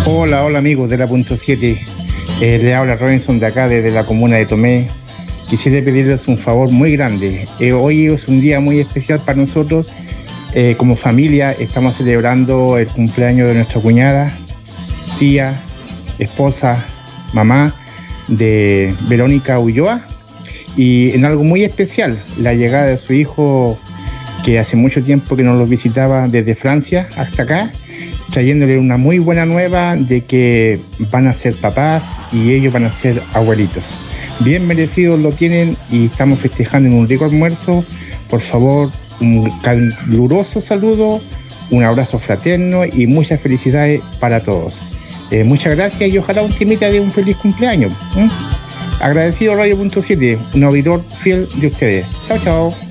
Hola, hola amigos de la punto 7. Le habla Robinson de acá, desde la comuna de Tomé. Quisiera pedirles un favor muy grande. Hoy es un día muy especial para nosotros. Como familia estamos celebrando el cumpleaños de nuestra cuñada, tía, esposa, mamá de Verónica Ulloa. Y en algo muy especial, la llegada de su hijo, que hace mucho tiempo que nos los visitaba desde Francia hasta acá, trayéndole una muy buena nueva de que van a ser papás y ellos van a ser abuelitos. Bien merecidos lo tienen y estamos festejando en un rico almuerzo. Por favor, un caluroso saludo, un abrazo fraterno y muchas felicidades para todos. Muchas gracias y ojalá un temita de un feliz cumpleaños. Agradecido Radio.7, un auditor fiel de ustedes. Chao, chao.